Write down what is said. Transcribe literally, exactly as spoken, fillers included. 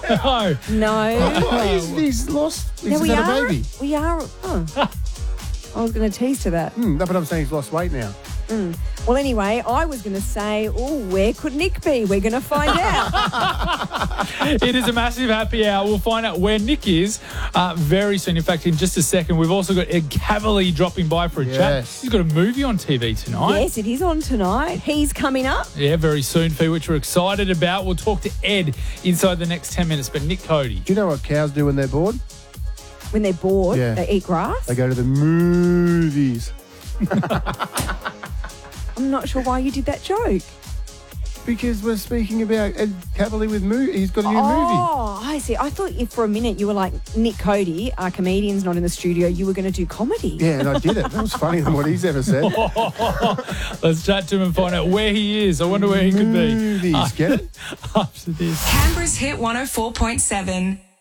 No. No. Oh, he's, he's lost. He's No, we had are. a baby. We are. Oh. I was going to tease to that. Mm, no, but I'm saying he's lost weight now. Mm. Well, anyway, I was going to say, oh, where could Nick be? We're going to find out. It is a massive happy hour. We'll find out where Nick is uh, very soon. In fact, in just a second, we've also got Ed Cavalier dropping by for a Yes. chat. He's got a movie on T V tonight. Yes, it is on tonight. He's coming up. Yeah, very soon, Fee, which we're excited about. We'll talk to Ed inside the next ten minutes. But Nick Cody. Do you know what cows do when they're bored? When they're bored, Yeah. they eat grass. They go to the movies. I'm not sure why you did that joke. Because we're speaking about Ed Cavalier with movie. He's got a new movie. Oh, I see. I thought if for a minute you were like, Nick Cody, our comedian's not in the studio, you were going to do comedy. Yeah, and I did it. That was funnier than what he's ever said. Let's chat to him and find out where he is. I wonder where he could be. Movies, get it? After this. Canberra's Hit one oh four point seven.